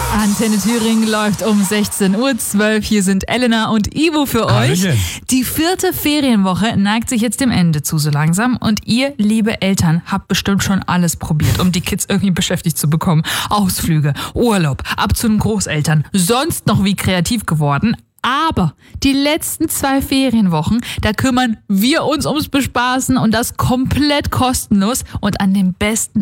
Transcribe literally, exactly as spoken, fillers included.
Antenne Thüringen läuft um sechzehn Uhr zwölf. Hier sind Elena und Ivo für euch. Hallöchen. Die vierte Ferienwoche neigt sich jetzt dem Ende zu so langsam. Und ihr, liebe Eltern, habt bestimmt schon alles probiert, um die Kids irgendwie beschäftigt zu bekommen. Ausflüge, Urlaub, ab zu den Großeltern, sonst noch wie kreativ geworden. Aber die letzten zwei Ferienwochen, da kümmern wir uns ums Bespaßen und das komplett kostenlos und an den besten